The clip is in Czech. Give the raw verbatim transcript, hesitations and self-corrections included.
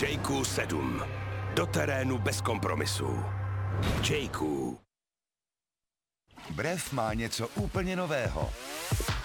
Jayku sedm. Do terénu bez kompromisů. Jayku. Brev má něco úplně nového.